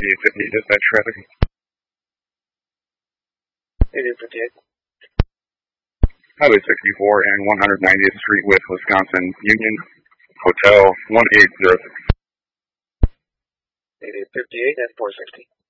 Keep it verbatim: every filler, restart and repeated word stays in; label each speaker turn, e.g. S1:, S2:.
S1: eighty-eight fifty, dispatch traffic.
S2: eighty-eight fifty-eight.
S1: Highway sixty-four and one hundred ninetieth Street with Wisconsin Union, Hotel one eight zero six.
S2: eighty-eight fifty-eight and four sixty.